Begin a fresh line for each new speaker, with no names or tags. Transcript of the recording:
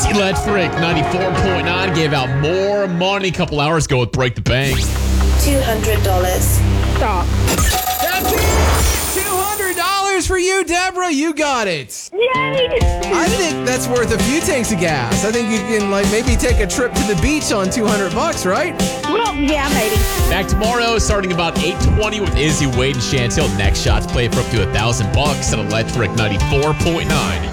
Electric 94.9 gave out more money a couple hours ago with Break the Bank.
$200.
Stop.
That's it. $200 for you, Deborah. You got it.
Yay!
I think that's worth a few tanks of gas. I think you can maybe take a trip to the beach on $200, right?
Well, yeah, maybe.
Back tomorrow, starting about 8:20 with Izzy, Wade, and Chantel. Next shots play for up to $1,000 at Electric 94.9.